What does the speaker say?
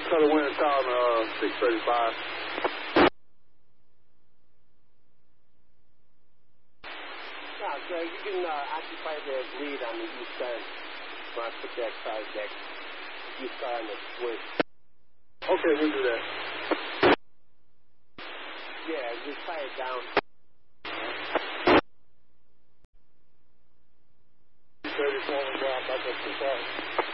Color wind calling 635. Yeah, so you can occupy the lead on the east side. When I put that side deck, east side on the switch. Okay, we'll do that. Yeah, just tie it down. 34 and drop back up to 5.